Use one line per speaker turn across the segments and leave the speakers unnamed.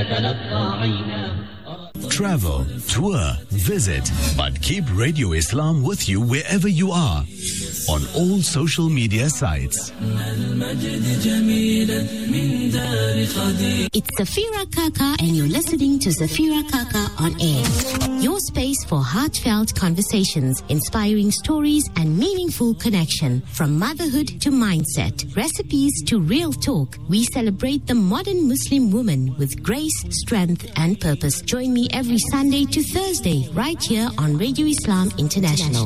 Travel, tour, visit, but keep Radio Islam with you wherever you are. On all social media sites.
It's Safira Kaka and you're listening to Safira Kaka on air. Your space for heartfelt conversations, inspiring stories and meaningful connection. From motherhood to mindset, recipes to real talk, we celebrate the modern Muslim woman with grace, strength and purpose. Join me every Sunday to Thursday right here on Radio Islam International.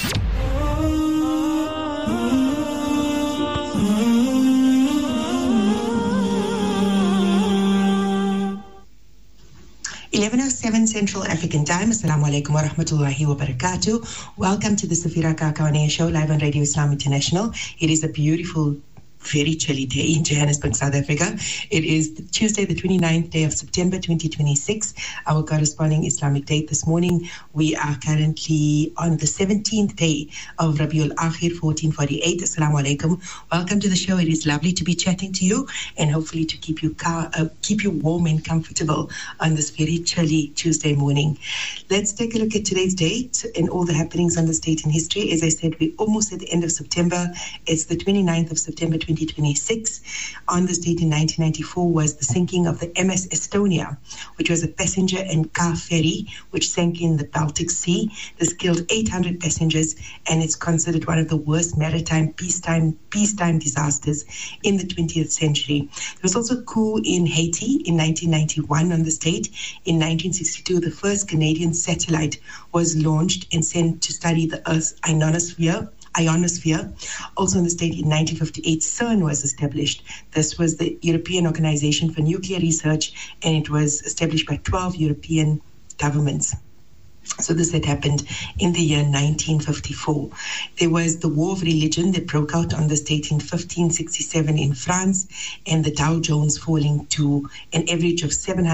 11:07 Central African Time. Assalamu alaikum wa rahmatullahi wa barakatuh. Welcome to the Safira Kaka on Air show live on Radio Islam International. It is a beautiful, very chilly day in Johannesburg, South Africa. It is Tuesday, the 29th day of September 2026, our corresponding Islamic date. This morning, we are currently on the 17th day of Rabiul Akhir 1448. Assalamu alaikum. Welcome to the show. It is lovely to be chatting to you and hopefully to keep you warm and comfortable on this very chilly Tuesday morning. Let's take a look at today's date and all the happenings on this date in history. As I said, we're almost at the end of September. It's the 29th of September 2026. On this date in 1994 was the sinking of the MS Estonia, which was a passenger and car ferry which sank in the Baltic Sea. This killed 800 passengers and it's considered one of the worst maritime peacetime disasters in the 20th century. There was also a coup in Haiti in 1991 on this date. In 1962, the first Canadian satellite was launched and sent to study the Earth's ionosphere. Also on this date in 1958, CERN was established. This was the European Organization for Nuclear Research, and it was established by 12 European governments. So this had happened in the year 1954. There was the War of Religion that broke out on this date in 1567 in France, and the Dow Jones falling to an average of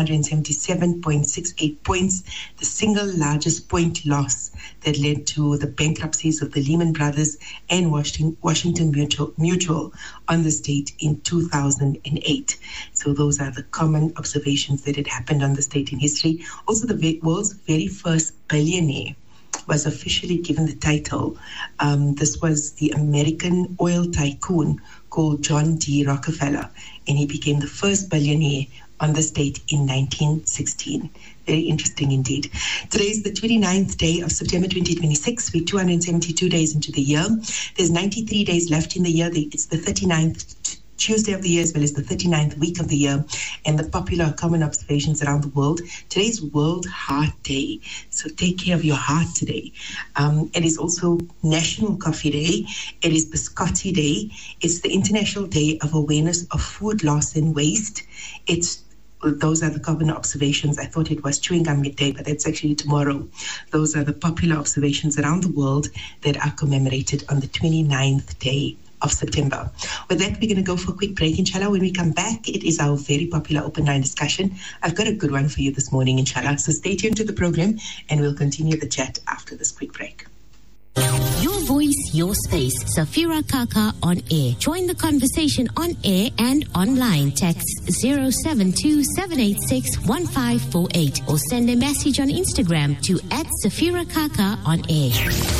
777.68 points, the single largest point loss that led to the bankruptcies of the Lehman Brothers and Washington Mutual on this date in 2008. So those are the common observations that had happened on this date in history. Also, the world's very first billionaire was officially given the title. This was the American oil tycoon called John D. Rockefeller, and he became the first billionaire on this date in 1916. Very interesting indeed. Today is the 29th day of September 2026. We're 272 days into the year. There's 93 days left in the year. It's the 39th Tuesday of the year as well as the 39th week of the year, and the popular common observations around the world. Today's World Heart Day, so take care of your heart today. It is also National Coffee Day. It is Biscotti Day. It's the International Day of Awareness of Food Loss and Waste. Those are the common observations. I thought it was Chewing Gum Day, but that's actually tomorrow. Those are the popular observations around the world that are commemorated on the 29th day of September. With that, we're going to go for a quick break, inshallah. When we come back, it is our very popular open line discussion. I've got a good one for you this morning, inshallah. So stay tuned to the program and we'll continue the chat after this quick break.
Your voice, your space. Safira Kaka on air. Join the conversation on air and online. Text 072-786-1548 or send a message on Instagram to @Safira Kaka on air.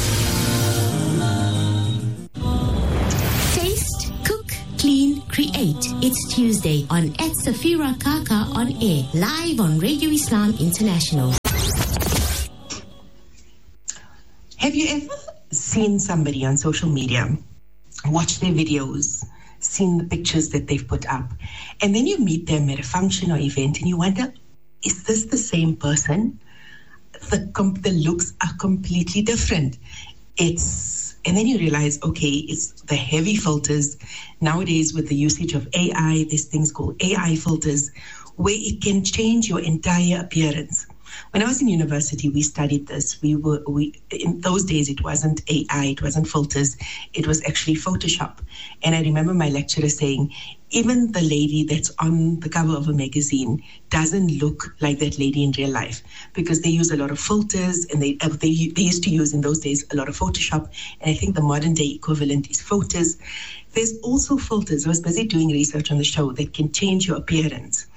Taste, cook, clean, create. It's Tuesday on @Safira Kaka on air. Live on Radio Islam International.
Have you ever seen somebody on social media, watch their videos, seen the pictures that they've put up, and then you meet them at a function or event and you wonder, is this the same person? The looks are completely different. And then you realize, okay, it's the heavy filters. Nowadays, with the usage of AI, there's things called AI filters, where it can change your entire appearance. When I was in university, we studied this. In those days, it wasn't AI, it wasn't filters, it was actually Photoshop. And I remember my lecturer saying, even the lady that's on the cover of a magazine doesn't look like that lady in real life, because they use a lot of filters, and they used to use in those days a lot of Photoshop. And I think the modern day equivalent is photos. There's also filters. I was busy doing research on the show that can change your appearance.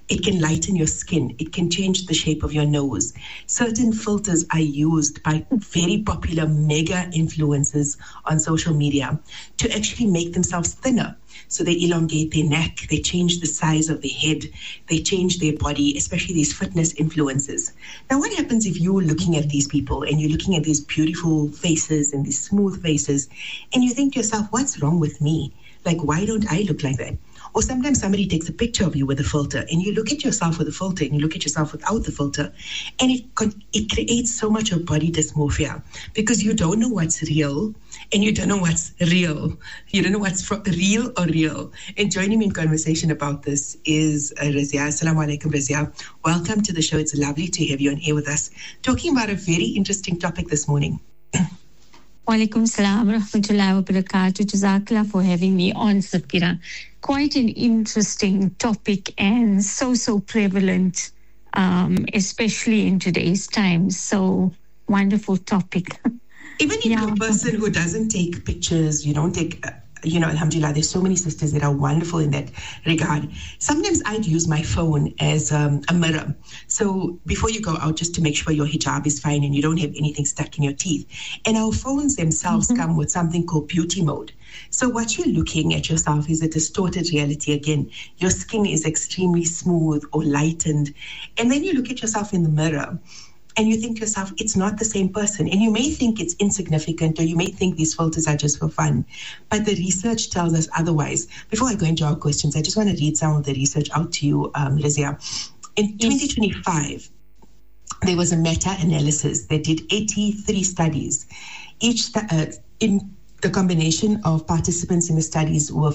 It can lighten your skin. It can change the shape of your nose. Certain filters are used by very popular mega influencers on social media to actually make themselves thinner. So they elongate their neck, they change the size of their head, they change their body, especially these fitness influencers. Now, what happens if you're looking at these people and you're looking at these beautiful faces and these smooth faces and you think to yourself, what's wrong with me? Like, why don't I look like that? Or sometimes somebody takes a picture of you with a filter and you look at yourself with a filter and you look at yourself without the filter, and it creates so much of body dysmorphia because you don't know what's real and you don't know what's real. You don't know what's real or real. And joining me in conversation about this is Razia. Assalamu alaikum, Razia. Welcome to the show. It's lovely to have you on here with us, talking about a very interesting topic this morning.
Walaikum salam rahmatullahi wa barakatuh. Jazakallah for having me on, Safira. Quite an interesting topic and so prevalent, especially in today's times. So wonderful topic.
Even if you're a person who doesn't take pictures, you don't take... alhamdulillah, there's so many sisters that are wonderful in that regard. Sometimes I'd use my phone as a mirror. So before you go out, just to make sure your hijab is fine and you don't have anything stuck in your teeth. And our phones themselves come with something called beauty mode. So what you're looking at yourself is a distorted reality again. Your skin is extremely smooth or lightened. And then you look at yourself in the mirror and you think to yourself, it's not the same person. And you may think it's insignificant, or you may think these filters are just for fun. But the research tells us otherwise. Before I go into our questions, I just want to read some of the research out to you, Razia. In 2025, there was a meta-analysis that did 83 studies. In the combination of participants in the studies were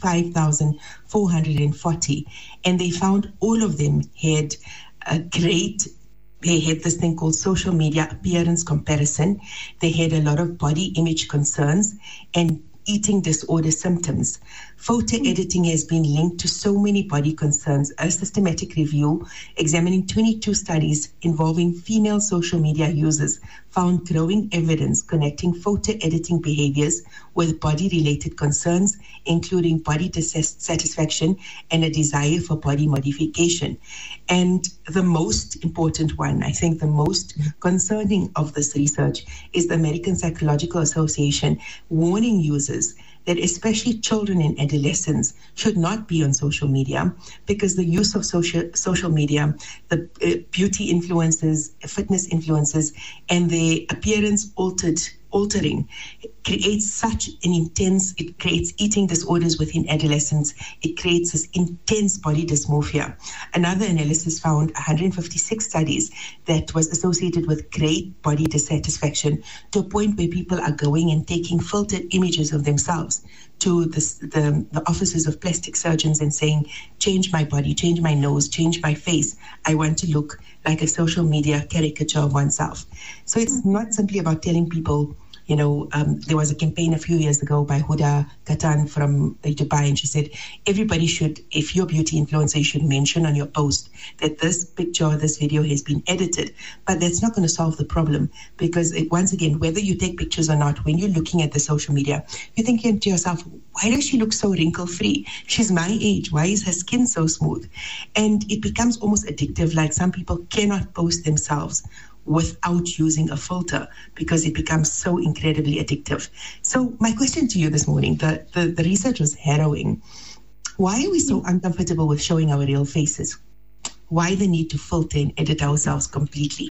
55,440. And they found all of them had They had this thing called social media appearance comparison. They had a lot of body image concerns and eating disorder symptoms. Photo editing has been linked to so many body concerns. A systematic review examining 22 studies involving female social media users found growing evidence connecting photo editing behaviors with body-related concerns, including body dissatisfaction and a desire for body modification. And the most important one, I think the most concerning of this research, is the American Psychological Association warning users that especially children and adolescents should not be on social media because the use of social media, the beauty influencers, fitness influencers, and the appearance altering creates such an intense, it creates eating disorders within adolescents. It creates this intense body dysmorphia. Another analysis found 156 studies that was associated with great body dissatisfaction to a point where people are going and taking filtered images of themselves to the offices of plastic surgeons and saying, change my body, change my nose, change my face. I want to look like a social media caricature of oneself. So it's not simply about telling people, there was a campaign a few years ago by Huda Katan from Dubai, and she said, everybody should, if you're a beauty influencer, you should mention on your post that this picture or this video has been edited. But that's not going to solve the problem because, once again, whether you take pictures or not, when you're looking at the social media, you're thinking to yourself, why does she look so wrinkle-free? She's my age. Why is her skin so smooth? And it becomes almost addictive, like some people cannot post themselves without using a filter because it becomes so incredibly addictive. So my question to you this morning, the research was harrowing. Why are we so uncomfortable with showing our real faces? Why the need to filter and edit ourselves completely?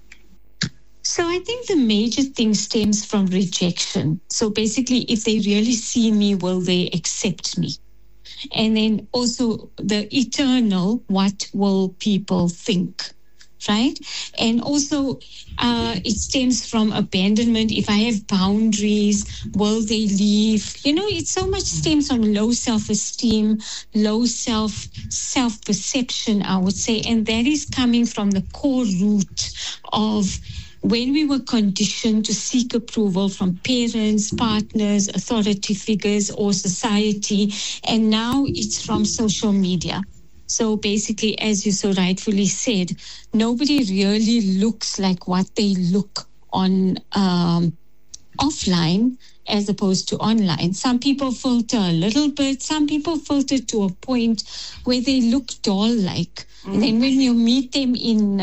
So I think the major thing stems from rejection. So basically, if they really see me, will they accept me? And then also the eternal, what will people think? Right? And also it stems from abandonment. If I have boundaries, will they leave? It so much stems from low self-esteem, low self-perception, I would say. And that is coming from the core root of when we were conditioned to seek approval from parents, partners, authority figures, or society. And now it's from social media. So basically, as you so rightfully said, nobody really looks like what they look on offline as opposed to online. Some people filter a little bit. Some people filter to a point where they look doll-like. And then when you meet them in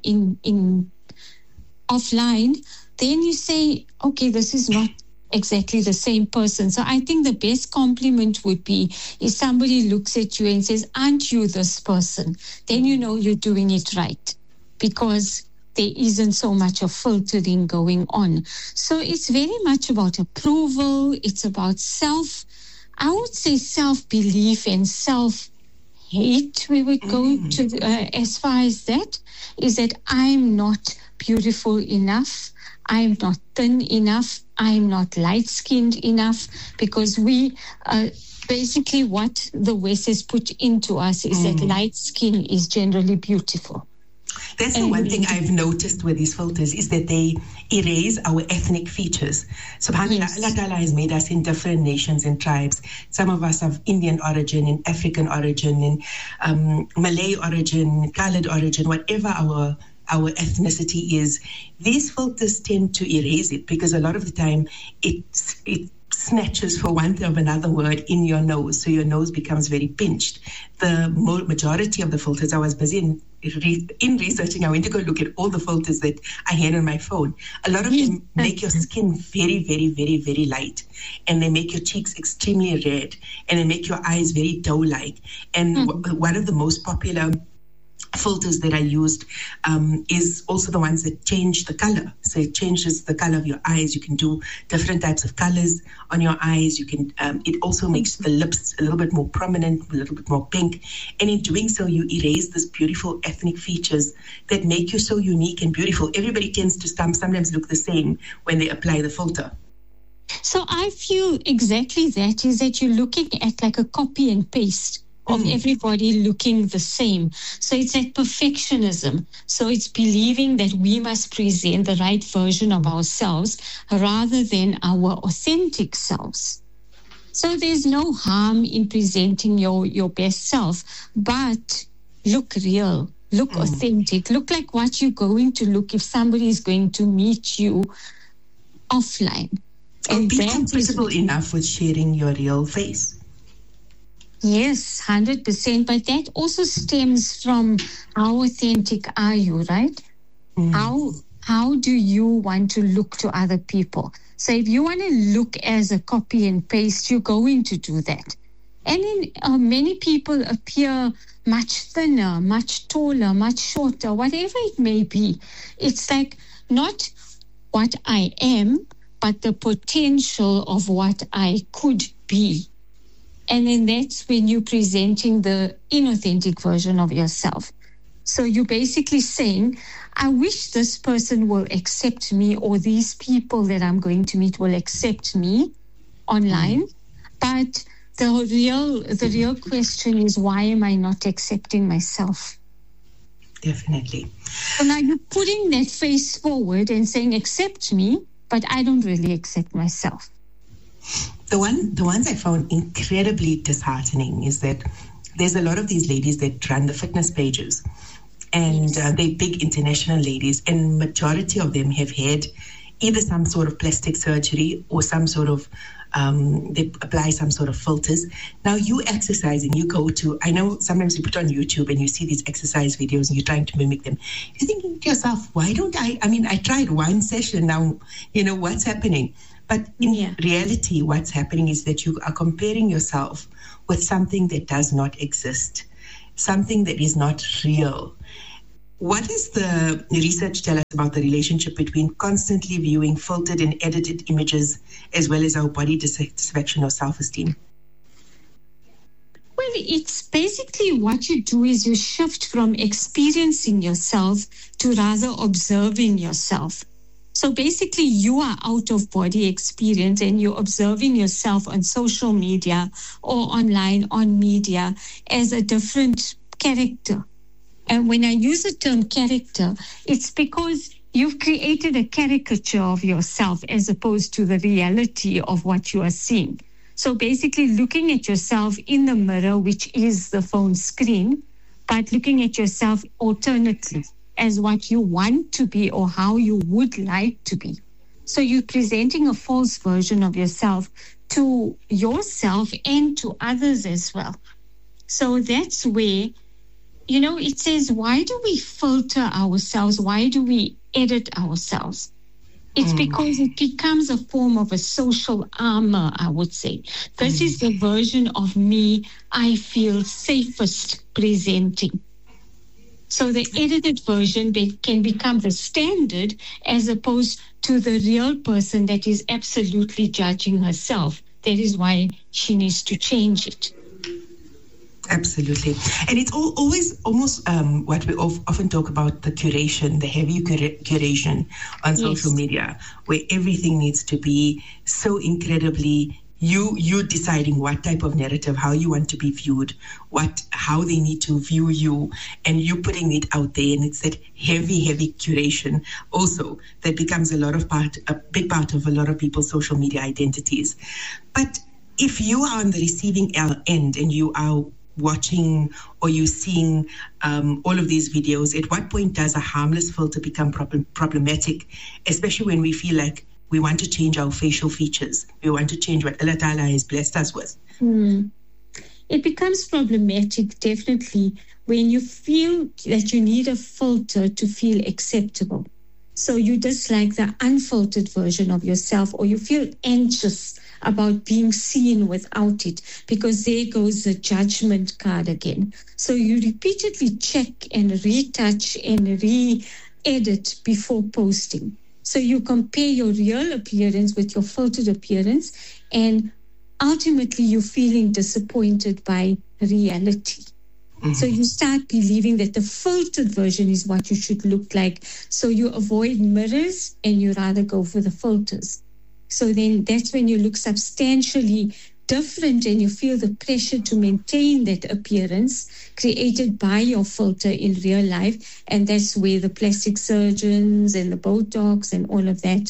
offline, then you say, okay, this is not exactly the same person. So I think the best compliment would be if somebody looks at you and says, aren't you this person? Then you know you're doing it right, because there isn't so much of filtering going on. So it's very much about approval. It's about I would say self-belief and self-hate. We would go to as far as that, is that I'm not beautiful enough. I'm not thin enough. I'm not light-skinned enough, because we basically what the West has put into us is that light skin is generally beautiful.
That's the one thing I've noticed with these filters, is that they erase our ethnic features. SubhanAllah, Allah Ta'ala has made us in different nations and tribes. Some of us have Indian origin and African origin and Malay origin, colored origin, whatever our ethnicity is. These filters tend to erase it, because a lot of the time it snatches, for want of another word, in your nose. So your nose becomes very pinched. The majority of the filters, I was busy in researching, I went to go look at all the filters that I had on my phone. A lot of them make your skin very, very, very, very light. And they make your cheeks extremely red. And they make your eyes very doe-like. And one of the most popular filters that I used is also the ones that change the color. So it changes the color of your eyes. You can do different types of colors on your eyes. You can. It also makes the lips a little bit more prominent, a little bit more pink. And in doing so, you erase this beautiful ethnic features that make you so unique and beautiful. Everybody tends to sometimes look the same when they apply the filter.
So I feel exactly that, is that you're looking at like a copy and paste of everybody looking the same. So it's that perfectionism. So it's believing that we must present the right version of ourselves rather than our authentic selves. So there's no harm in presenting your best self, but look real, look authentic, look like what you're going to look if somebody is going to meet you offline.
And be comfortable enough with sharing your real face.
Yes, 100%. But that also stems from how authentic are you, right? How do you want to look to other people? So if you want to look as a copy and paste, you're going to do that. And then many people appear much thinner, much taller, much shorter, whatever it may be. It's like not what I am, but the potential of what I could be. And then that's when you're presenting the inauthentic version of yourself. So you're basically saying, I wish this person will accept me, or these people that I'm going to meet will accept me online. But the real question is, why am I not accepting myself?
Definitely.
So now you're putting that face forward and saying, accept me, but I don't really accept myself.
The ones I found incredibly disheartening is that there's a lot of these ladies that run the fitness pages, and they're big international ladies, and majority of them have had either some sort of plastic surgery or some sort of they apply some sort of filters. Now you exercising, you go to, I know sometimes you put on YouTube and you see these exercise videos and you're trying to mimic them. You're thinking to yourself, why don't I tried one session now, what's happening? But in reality, what's happening is that you are comparing yourself with something that does not exist, something that is not real. What does the research tell us about the relationship between constantly viewing filtered and edited images as well as our body dissatisfaction or self-esteem?
Well, it's basically what you do is you shift from experiencing yourself to rather observing yourself. So basically, you are out of body experience and you're observing yourself on social media or online on media as a different character. And when I use the term character, it's because you've created a caricature of yourself as opposed to the reality of what you are seeing. So basically looking at yourself in the mirror, which is the phone screen, but looking at yourself alternately as what you want to be or how you would like to be. So you're presenting a false version of yourself to yourself and to others as well. So that's where, it says, why do we filter ourselves? Why do we edit ourselves? It's because it becomes a form of a social armor, I would say. This is the version of me I feel safest presenting. So the edited version can become the standard as opposed to the real person that is absolutely judging herself. That is why she needs to change it.
Absolutely. And it's always almost what we often talk about, the curation, the heavy curation on social media, where everything needs to be so incredibly you deciding what type of narrative, how you want to be viewed, how they need to view you, and you putting it out there. And it's that heavy curation also that becomes a big part of a lot of people's social media identities. But if you are on the receiving end and you are watching or you seeing all of these videos, at what point does a harmless filter become problematic, especially when we feel like we want to change our facial features, we want to change what Allah Ta'ala has blessed us with?
It becomes problematic, definitely, when you feel that you need a filter to feel acceptable. So you dislike the unfiltered version of yourself, or you feel anxious about being seen without it, because there goes the judgment card again. So you repeatedly check and retouch and re-edit before posting. So you compare your real appearance with your filtered appearance, and ultimately you're feeling disappointed by reality. So you start believing that the filtered version is what you should look like. So you avoid mirrors and you rather go for the filters. So then that's when you look substantially different and you feel the pressure to maintain that appearance created by your filter in real life. And that's where the plastic surgeons and the Botox and all of that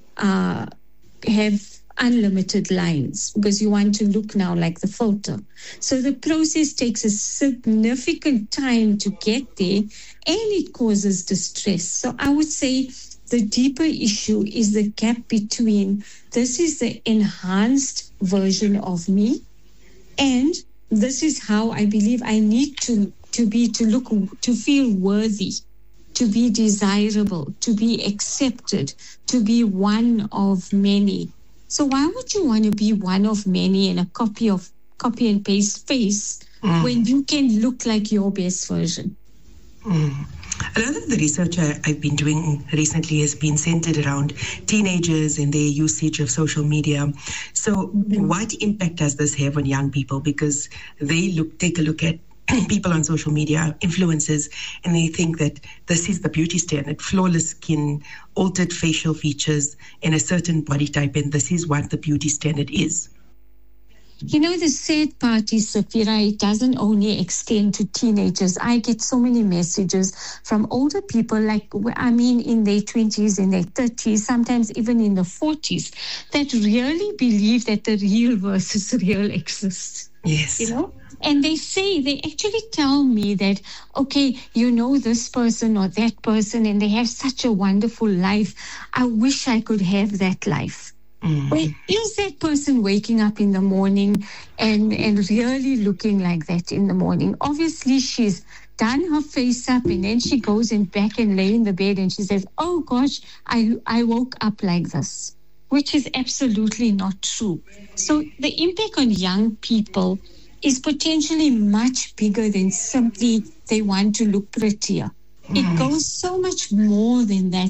have unlimited lines, because you want to look now like the filter. So the process takes a significant time to get there, and it causes distress. So I would say the deeper issue is the gap between this is the enhanced version of me, and this is how I believe I need to look, to feel worthy, to be desirable, to be accepted, to be one of many. So why would you want to be one of many in a copy and paste face when you can look like your best version?
A lot of the research I've been doing recently has been centered around teenagers and their usage of social media. So what impact does this have on young people? Because they take a look at people on social media, influencers, and they think that this is the beauty standard: flawless skin, altered facial features, and a certain body type, and this is what the beauty standard is.
The sad part is, Safira, it doesn't only extend to teenagers. I get so many messages from older people, in their 20s, in their 30s, sometimes even in the 40s, that really believe that the real versus real exists.
Yes.
And they actually tell me that, okay, this person or that person, and they have such a wonderful life. I wish I could have that life. Well, is that person waking up in the morning and really looking like that in the morning? Obviously, she's done her face up, and then she goes back and lay in the bed and she says, oh gosh, I woke up like this, which is absolutely not true. So the impact on young people is potentially much bigger than simply they want to look prettier. It goes so much more than that.